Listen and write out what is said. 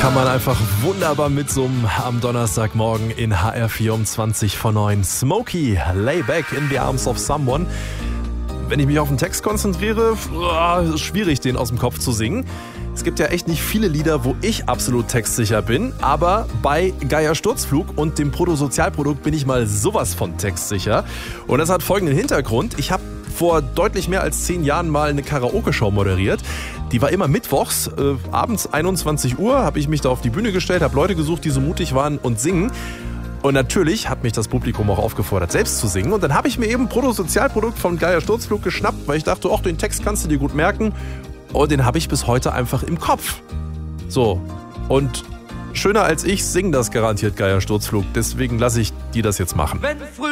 Kann man einfach wunderbar mitsummen am Donnerstagmorgen in HR4 um 20 vor 9. Smokey, Lay Back in the Arms of Someone. Wenn ich mich auf den Text konzentriere, ist schwierig, den aus dem Kopf zu singen. Es gibt ja echt nicht viele Lieder, wo ich absolut textsicher bin, aber bei Geier Sturzflug und dem Bruttosozialprodukt bin ich mal sowas von textsicher. Und das hat folgenden Hintergrund. Ich habe vor deutlich mehr als 10 Jahren mal eine Karaoke-Show moderiert. Die war immer mittwochs, abends 21 Uhr, habe ich mich da auf die Bühne gestellt, habe Leute gesucht, die so mutig waren und singen. Und natürlich hat mich das Publikum auch aufgefordert, selbst zu singen. Und dann habe ich mir eben Bruttosozialprodukt von Geier Sturzflug geschnappt, weil ich dachte, ach, den Text kannst du dir gut merken. Und den habe ich bis heute einfach im Kopf. So, und schöner als ich singen das garantiert Geier Sturzflug. Deswegen lasse ich die das jetzt machen.